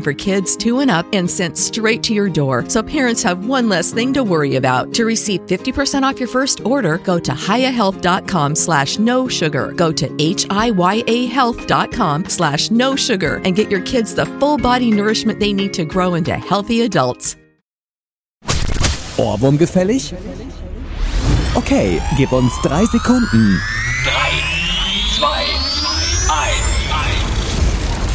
for kids 2 and up and sent straight to your door, so parents have one less thing to worry about. To receive 50% off your first order, go to hiyahealth.com/no sugar. Go to hiyahealth.com/no sugar and get your kids the full body nourishment they need to grow into healthy adults. Ohrwurm gefällig? Okay, gib uns 3 Sekunden.